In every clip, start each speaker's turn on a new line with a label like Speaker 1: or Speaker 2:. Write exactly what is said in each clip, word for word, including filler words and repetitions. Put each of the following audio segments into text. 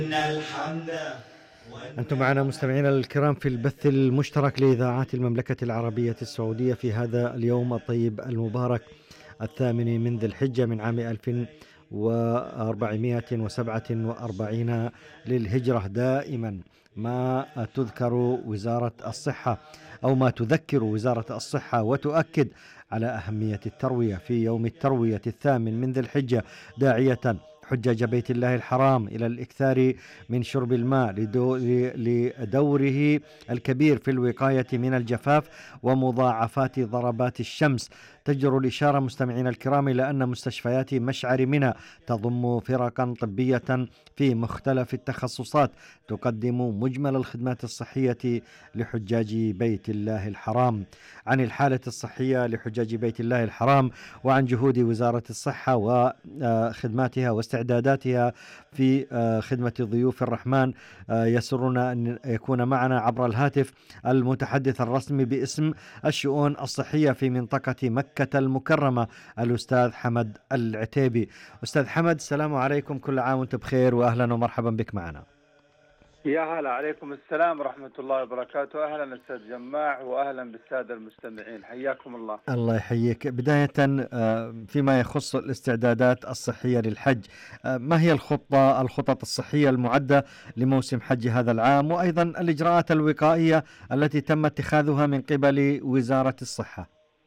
Speaker 1: إن الحمد
Speaker 2: أنتم معنا مستمعينا الكرام في البث المشترك لإذاعات المملكة العربية السعودية في هذا اليوم الطيب المبارك الثامن من ذي الحجة من عام ألف وأربعمائة وسبعة وأربعين للهجرة. دائما ما تذكر وزارة الصحة أو ما تذكر وزارة الصحة وتؤكد على أهمية التروية في يوم التروية الثامن من ذي الحجة، داعية حجاج بيت الله الحرام إلى الإكثار من شرب الماء لدوره الكبير في الوقاية من الجفاف ومضاعفات ضربات الشمس. تجدر الإشارة مستمعين الكرام إلى أن مستشفيات مشعر منى تضم فرقا طبية في مختلف التخصصات تقدم مجمل الخدمات الصحية لحجاج بيت الله الحرام. عن الحالة الصحية لحجاج بيت الله الحرام وعن جهود وزارة الصحة وخدماتها واستعداداتها في خدمة ضيوف الرحمن، يسرنا أن يكون معنا عبر الهاتف المتحدث الرسمي باسم الشؤون الصحية في منطقة مكة المكرمة الأستاذ حمد العتيبي. أستاذ حمد، السلام عليكم، كل عام وأنت بخير وأهلا ومرحبا بك معنا.
Speaker 3: يا هلا، عليكم السلام ورحمة الله وبركاته. أهلا أستاذ جماع وأهلا بالسادة المستمعين، حياكم الله.
Speaker 2: الله يحييك. بداية فيما يخص الاستعدادات الصحية للحج، ما هي الخطة الخطط الصحية المعدة لموسم حج هذا العام، وأيضا الإجراءات الوقائية التي تم اتخاذها من قبل وزارة الصحة؟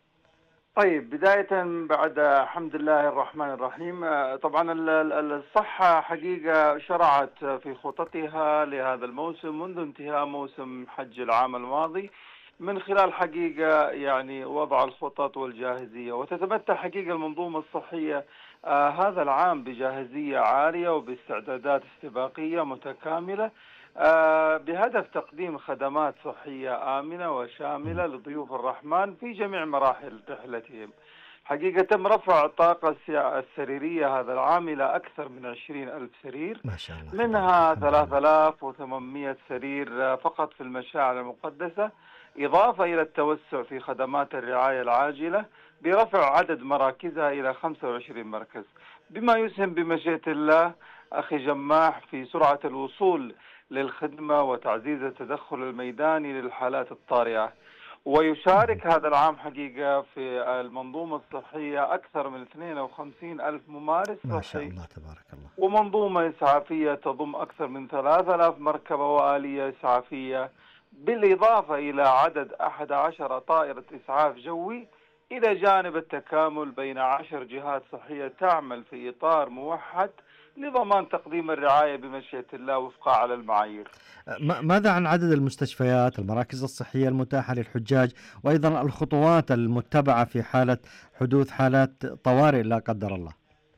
Speaker 3: طيب، بداية بعد حمد الله الرحمن الرحيم، طبعا الصحة حقيقة شرعت في خططها لهذا الموسم منذ انتهاء موسم حج العام الماضي من خلال حقيقة يعني وضع الخطط والجاهزية، وتتمتع حقيقة المنظومة الصحية آه هذا العام بجاهزية عالية وباستعدادات استباقية متكاملة آه بهدف تقديم خدمات صحية آمنة وشاملة لضيوف الرحمن في جميع مراحل رحلتهم. حقيقة تم رفع الطاقة السريرية هذا العام إلى أكثر من عشرين ألف سرير،
Speaker 2: ما شاء الله،
Speaker 3: منها ثلاثة آلاف وثمانمائة سرير فقط في المشاعر المقدسة، إضافة إلى التوسع في خدمات الرعاية العاجلة برفع عدد مراكزها إلى خمسة وعشرين مركز، بما يسهم بمشيئة الله أخي جماح في سرعة الوصول للخدمة وتعزيز التدخل الميداني للحالات الطارئة. ويشارك هذا العام حقيقة في المنظومة الصحية أكثر من اثنين وخمسين ألف ممارس
Speaker 2: ما شاء
Speaker 3: صحي،
Speaker 2: الله تبارك الله،
Speaker 3: ومنظومة إسعافية تضم أكثر من ثلاثة آلاف مركبة وآلية إسعافية، بالإضافة إلى عدد أحد عشر طائرة إسعاف جوي، إلى جانب التكامل بين عشر جهات صحية تعمل في إطار موحد لضمان تقديم الرعاية بمشيئة الله وفقا على المعايير.
Speaker 2: ماذا عن عدد المستشفيات، المراكز الصحية المتاحة للحجاج، وأيضا الخطوات المتبعة في حالة حدوث حالات طوارئ لا قدر الله؟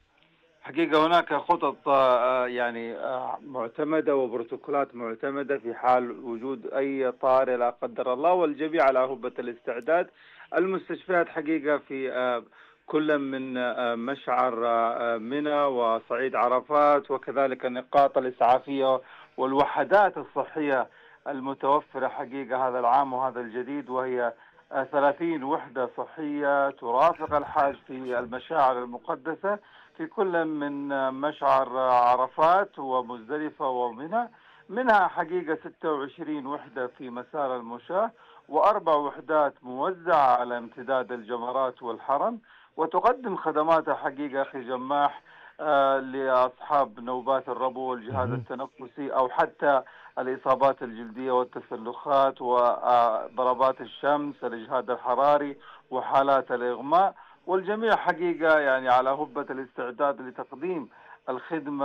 Speaker 3: حقيقة هناك خطط يعني معتمدة وبروتوكولات معتمدة في حال وجود أي طارئ لا قدر الله، والجميع على هبة الاستعداد. المستشفيات حقيقة في كل من مشعر منى وصعيد عرفات، وكذلك النقاط الإسعافية والوحدات الصحية المتوفرة حقيقة هذا العام وهذا الجديد، وهي ثلاثين وحدة صحية ترافق الحاج في المشاعر المقدسة في كل من مشعر عرفات ومزدلفة ومنى، منها حقيقة ستة وعشرين وحدة في مسار المشاة، وأربع وحدات موزعة على امتداد الجمرات والحرم، وتقدم خدماتها حقيقة أخي جماح آه لأصحاب نوبات الربو والجهاز التنفسي أو حتى الإصابات الجلدية والتسلخات وضربات الشمس، الإجهاد الحراري وحالات الإغماء، والجميع حقيقة يعني على هبة الاستعداد لتقديم الخدمة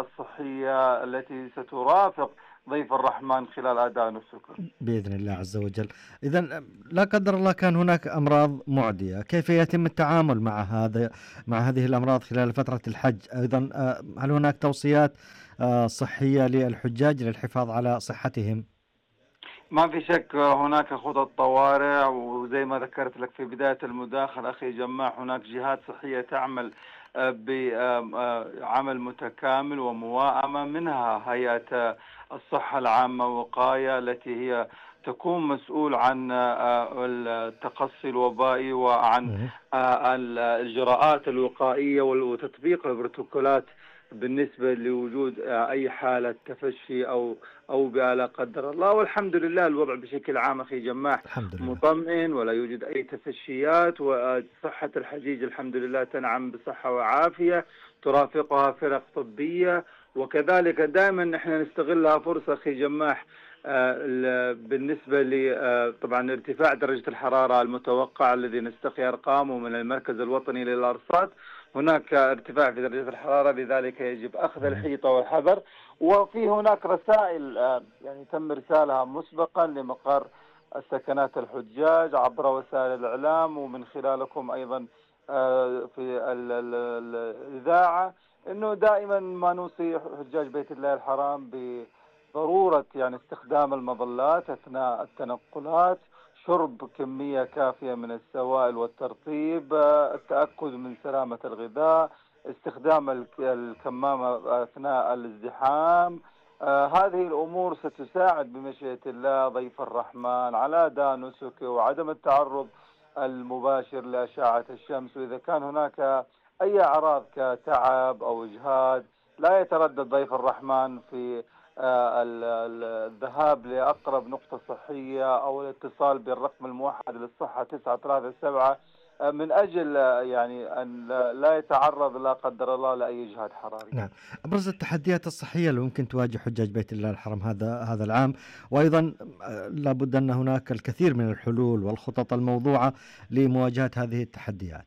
Speaker 3: الصحية التي سترافق ضيف الرحمن خلال أداء السكر
Speaker 2: بإذن الله عز وجل. إذن لا قدر الله كان هناك أمراض معدية، كيف يتم التعامل مع هذا مع هذه الأمراض خلال فترة الحج؟ أيضا هل هناك توصيات صحية للحجاج للحفاظ على صحتهم؟
Speaker 3: ما في شك هناك خطط طوارئ، وزي ما ذكرت لك في بداية المداخلة أخي جماح هناك جهات صحية تعمل بعمل متكامل ومواءمة، منها هيئة الصحة العامة وقاية التي هي تكون مسؤول عن التقصي الوبائي وعن الإجراءات الوقائية وتطبيق البروتوكولات بالنسبة لوجود آه، أي حالة تفشي أو أوبئة لا قدر الله. والحمد لله الوضع بشكل عام أخي جماح
Speaker 2: الحمد لله.
Speaker 3: مطمئن، ولا يوجد أي تفشيات، وصحة الحجيج الحمد لله تنعم بصحة وعافية ترافقها فرق طبية. وكذلك دائما نحن نستغلها فرصة أخي جماح، آه، ال- بالنسبة ل آه، طبعا ارتفاع درجة الحرارة المتوقع الذي نستقي أرقامه من المركز الوطني للأرصاد. هناك ارتفاع في درجة الحرارة، لذلك يجب أخذ
Speaker 2: مم.
Speaker 3: الحيطة والحذر. وفي هناك رسائل آه، يعني تم إرسالها مسبقا لمقر السكنات الحجاج عبر وسائل الإعلام، ومن خلالكم أيضا آه، في ال- ال- ال- الإذاعة، أنه دائما ما نوصي حجاج بيت الله الحرام بضرورة يعني استخدام المظلات أثناء التنقلات، شرب كمية كافية من السوائل والترطيب، آه، التأكد من سلامة الغذاء، استخدام الك- الكمامة أثناء الازدحام. آه هذه الأمور ستساعد بمشيئة الله ضيف الرحمن على أداء نسكه وعدم التعرض المباشر لأشعة الشمس. وإذا كان هناك أي أعراض كتعب أو إجهاد، لا يتردد ضيف الرحمن في آه، ال- ال- الذهاب لأقرب نقطة صحية أو الاتصال بالرقم الموحد للصحة تسعة ثلاثة سبعة، آه، من أجل آه، يعني أن لا لا يتعرض لا قدر الله لأي إجهاد حراري.
Speaker 2: نعم. أبرز التحديات الصحية اللي ممكن تواجه حجاج بيت الله الحرام هذا هذا العام، وأيضا آه، لابد أن هناك الكثير من الحلول والخطط الموضوعة لمواجهة هذه التحديات.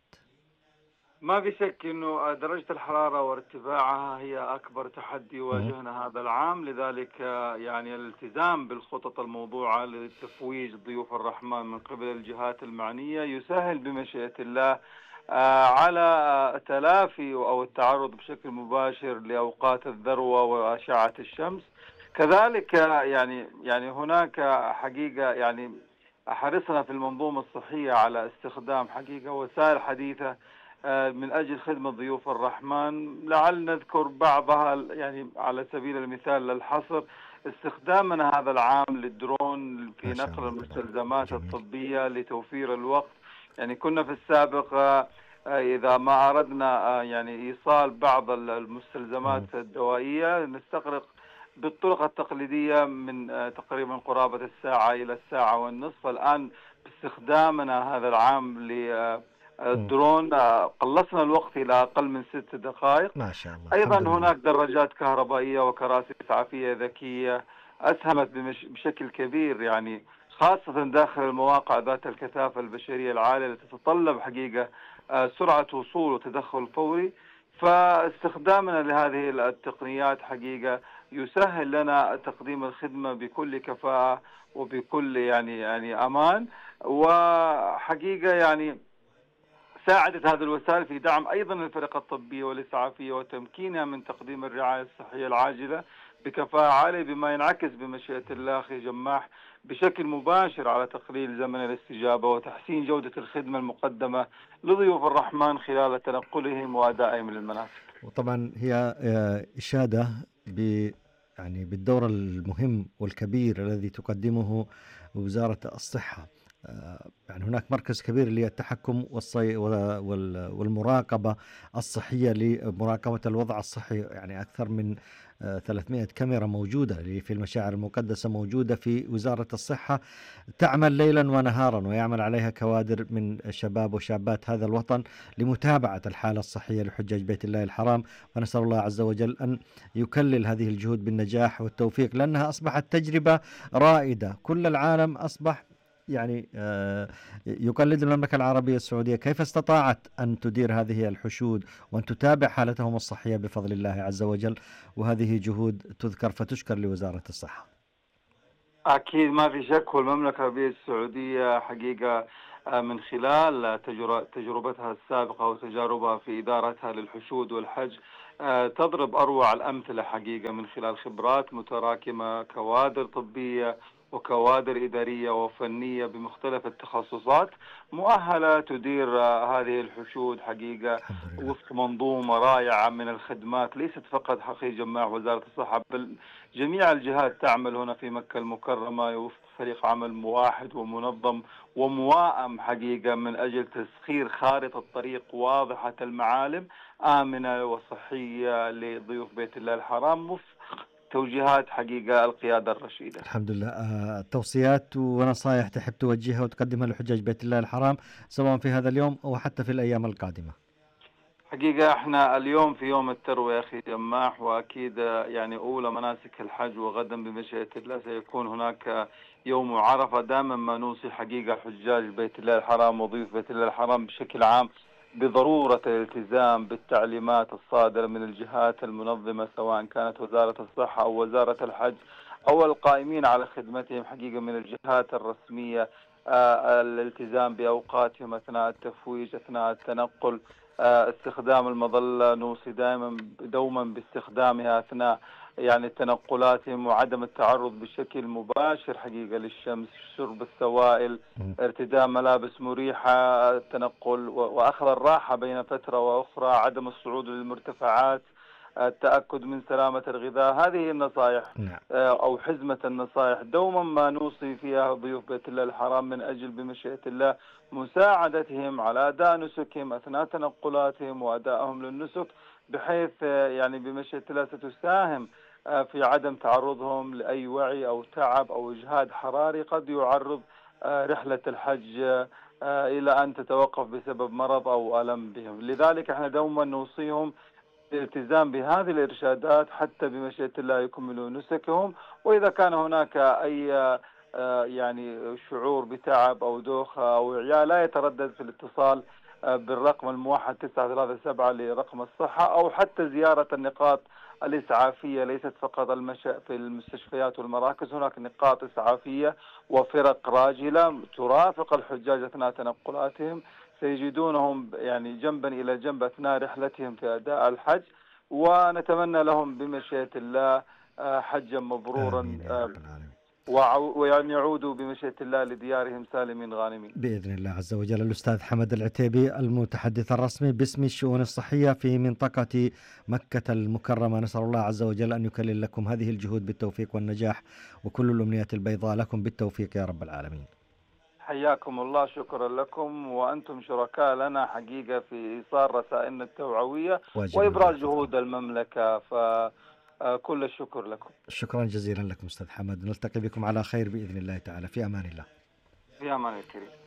Speaker 3: ما في شك انه درجة الحرارة وارتفاعها هي اكبر تحدي
Speaker 2: مم.
Speaker 3: يواجهنا هذا العام. لذلك يعني الالتزام بالخطط الموضوعة لتفويج ضيوف الرحمن من قبل الجهات المعنية يسهل بمشيئة الله آه، على تلافي او التعرض بشكل مباشر لاوقات الذروة واشعة الشمس. كذلك يعني يعني هناك حقيقة يعني حرصنا في المنظومة الصحية على استخدام حقيقة وسائل حديثة آه، من أجل خدمة ضيوف الرحمن. لعل نذكر بعضها يعني على سبيل المثال للحصر: استخدامنا هذا العام للدرون
Speaker 2: ما
Speaker 3: في
Speaker 2: شاء
Speaker 3: نقل
Speaker 2: الله، تبارك
Speaker 3: المستلزمات
Speaker 2: جميل.
Speaker 3: الطبية لتوفير الوقت. يعني كنا في السابق آه، آه، إذا ما أردنا آه، يعني إيصال بعض ال-
Speaker 2: مم.
Speaker 3: المستلزمات الدوائية نستغرق بالطرق التقليدية من آه، تقريبا قرابة الساعة إلى الساعة والنصف. الآن باستخدامنا هذا العام
Speaker 2: مم.
Speaker 3: للدرون آه، قلصنا الوقت إلى أقل من ست دقائق.
Speaker 2: ما شاء الله،
Speaker 3: أيضا
Speaker 2: الحمد لله.
Speaker 3: هناك دراجات كهربائية وكراسي إسعافية ذكية أسهمت بمش بشكل كبير، يعني خاصة داخل المواقع ذات الكثافة البشرية العالية التي تتطلب حقيقة آه، سرعة وصول وتدخل فوري. فاستخدامنا لهذه التقنيات حقيقة يسهل لنا تقديم الخدمة بكل كفاءة وبكل يعني يعني أمان. وحقيقة يعني ساعدت هذه الوسائل في دعم أيضا الفرق الطبية والإسعافية وتمكينها من تقديم الرعاية الصحية العاجلة بكفاءة عالية، بما ينعكس بمشيئة الله أخي جماح بشكل مباشر على تقليل زمن الاستجابة وتحسين جودة الخدمة المقدمة لضيوف الرحمن خلال تنقلهم وأدائهم للمناسك.
Speaker 2: وطبعا هي آه، إشادة ب يعني بالدور المهم والكبير الذي تقدمه وزارة الصحة. آه، يعني هناك مركز كبير للتحكم والصي وال- والمراقبة الصحية لمراقبة الوضع الصحي، يعني أكثر من آه، ثلاثمائة كاميرا موجودة اللي في المشاعر المقدسة موجودة في وزارة الصحة، تعمل ليلا ونهارا، ويعمل عليها كوادر من شباب وشابات هذا الوطن لمتابعة الحالة الصحية لحجاج بيت الله الحرام. ونسأل الله عز وجل أن يكلل هذه الجهود بالنجاح والتوفيق، لأنها أصبحت تجربة رائدة. كل العالم أصبح يعني آه، يقلد المملكة العربية السعودية كيف استطاعت أن تدير هذه الحشود وأن تتابع حالتهم الصحية بفضل الله عز وجل، وهذه جهود تذكر فتشكر لوزارة الصحة.
Speaker 3: أكيد ما في شك. والمملكة العربية السعودية حقيقة آه، من خلال آه، تجر- تجربتها السابقة وتجاربها في إدارتها للحشود والحج آه، تضرب أروع الأمثلة حقيقة من خلال خبرات متراكمة، كوادر طبية وكوادر إدارية وفنية بمختلف التخصصات مؤهلة تدير آه، هذه الحشود حقيقة
Speaker 2: الحمد لله.
Speaker 3: وفق منظومة رائعة من الخدمات، ليست فقط حقيقة جماح وزارة الصحة، بل جميع الجهات تعمل هنا في مكة المكرمة وفق فريق عمل واحد ومنظم ومواءم حقيقة من أجل تسخير خارطة طريق واضحة المعالم آمنة وصحية لضيوف بيت الله الحرام وفق توجيهات حقيقة القيادة الرشيدة.
Speaker 2: الحمد لله. آه، توصيات ونصائح تحب توجهها وتقدمها لحجاج بيت الله الحرام سواء في هذا اليوم أو حتى في الأيام القادمة؟
Speaker 3: حقيقة احنا اليوم في يوم التروية أخي جماح، وأكيد يعني أولى مناسك الحج، وغدا بمشيئة الله سيكون هناك يوم عرفة. دائما ما نوصي حقيقة حجاج بيت الله الحرام وضيوف بيت الله الحرام بشكل عام بضرورة الالتزام بالتعليمات الصادرة من الجهات المنظمة، سواء كانت وزارة الصحة أو وزارة الحج أو القائمين على خدمتهم حقيقة من الجهات الرسمية. آه، الالتزام بأوقاتهم أثناء التفويج، أثناء التنقل، آه، استخدام المظلة، نوصي دائما دوما باستخدامها أثناء يعني تنقلاتهم، وعدم التعرض بشكل مباشر حقيقة للشمس، شرب السوائل،
Speaker 2: م.
Speaker 3: ارتداء ملابس مريحة، التنقل و- وأخذ الراحة بين فترة وأخرى، عدم الصعود للمرتفعات، التأكد من سلامة الغذاء. هذه النصائح
Speaker 2: نعم.
Speaker 3: آه، أو حزمة النصائح دوما ما نوصي فيها ضيوف بيت الله الحرام من أجل بمشيئة الله مساعدتهم على أداء نسكهم أثناء تنقلاتهم وأدائهم للنسك، بحيث آه، يعني بمشيئة الله ستساهم آه، في عدم تعرضهم لأي وعي أو تعب أو إجهاد حراري قد يعرض آه، رحلة الحج آه، آه، إلى أن تتوقف بسبب مرض أو ألم بهم. لذلك احنا دوما نوصيهم الالتزام بهذه الإرشادات حتى بمشيئة الله يكملوا نسكهم. وإذا كان هناك أي آه، يعني شعور بتعب أو دوخة أو إعياء لا يتردد في الاتصال آه، بالرقم الموحد تسعة ثلاثة سبعة لرقم الصحة، أو حتى زيارة النقاط الإسعافية، ليست فقط المشاء في المستشفيات والمراكز، هناك نقاط إسعافية وفرق راجلة ترافق الحجاج أثناء تنقلاتهم، سيجدونهم يعني جنبا إلى جنب أثناء رحلتهم في أداء الحج. ونتمنى لهم بمشيئة الله آه، حجا مبرورا،
Speaker 2: آمين يا
Speaker 3: آه،
Speaker 2: رب العالمين.
Speaker 3: وعو- وأن يعودوا بمشيئة الله لديارهم سالمين غانمين.
Speaker 2: بإذن الله عز وجل. الأستاذ حمد العتيبي المتحدث الرسمي باسم الشؤون الصحية في منطقة مكة المكرمة، نسأل الله عز وجل أن يكلل لكم هذه الجهود بالتوفيق والنجاح، وكل الأمنيات البيضاء لكم بالتوفيق يا رب العالمين.
Speaker 3: حياكم الله، شكرا لكم، وأنتم شركاء لنا حقيقة في إيصال رسائلنا التوعوية
Speaker 2: واجبنا الله
Speaker 3: وإبراز
Speaker 2: يحفظكم.
Speaker 3: جهود المملكة، فكل الشكر لكم.
Speaker 2: شكرا جزيلا لكم أستاذ حمد، نلتقي بكم على خير بإذن الله تعالى، في أمان الله.
Speaker 3: في أمان الكريم.